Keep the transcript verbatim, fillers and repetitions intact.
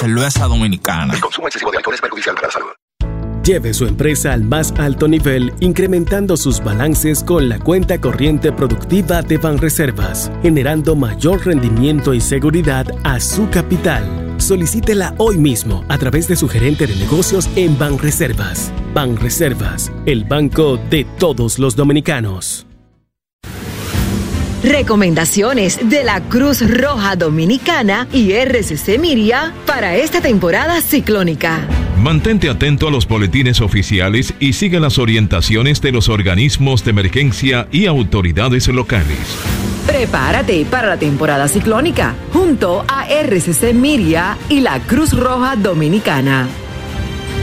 cerveza dominicana. El consumo excesivo de alcohol es perjudicial para la salud. Lleve su empresa al más alto nivel, incrementando sus balances con la cuenta corriente productiva de Banreservas, generando mayor rendimiento y seguridad a su capital. Solicítela hoy mismo a través de su gerente de negocios en Banreservas. Banreservas, el banco de todos los dominicanos. Recomendaciones de la Cruz Roja Dominicana y R C C Miria para esta temporada ciclónica. Mantente atento a los boletines oficiales y sigue las orientaciones de los organismos de emergencia y autoridades locales. Prepárate para la temporada ciclónica junto a R C C Miria y la Cruz Roja Dominicana.